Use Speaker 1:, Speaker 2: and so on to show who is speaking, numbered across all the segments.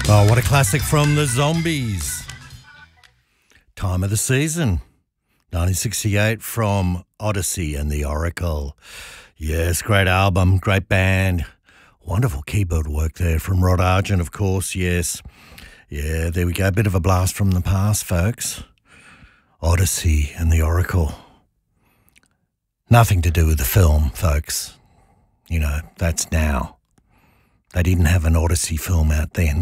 Speaker 1: Oh, what a classic from the Zombies. Time of the Season, 1968 from Odyssey and the Oracle. Yes, great album, great band. Wonderful keyboard work there from Rod Argent, of course, yes. Yeah, there we go. A bit of a blast from the past, folks. Odyssey and the Oracle. Nothing to do with the film, folks. You know, that's now. They didn't have an Odyssey film out then.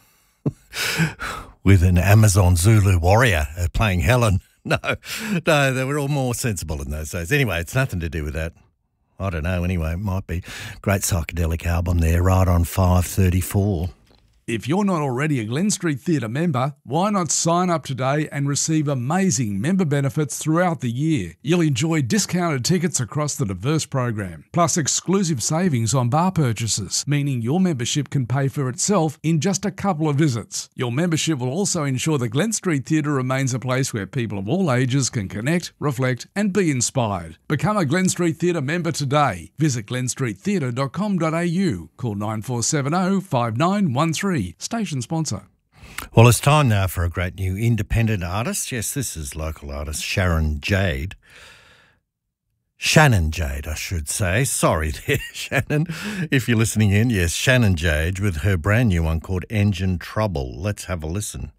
Speaker 1: With an Amazon Zulu warrior playing Helen. No, they were all more sensible in those days. Anyway, it's nothing to do with that. I don't know, anyway, it might be. Great psychedelic album there, right on 534.
Speaker 2: If you're not already a Glen Street Theatre member, why not sign up today and receive amazing member benefits throughout the year? You'll enjoy discounted tickets across the diverse program, plus exclusive savings on bar purchases, meaning your membership can pay for itself in just a couple of visits. Your membership will also ensure the Glen Street Theatre remains a place where people of all ages can connect, reflect and be inspired. Become a Glen Street Theatre member today. Visit glenstreettheatre.com.au. Call 9470 5913. Station sponsor.
Speaker 1: Well, it's time now for a great new independent artist. Yes, this is local artist Shannon Jade. Shannon Jade, I should say. Sorry there, Shannon, if you're listening in. Yes, Shannon Jade with her brand new one called Engine Trouble. Let's have a listen.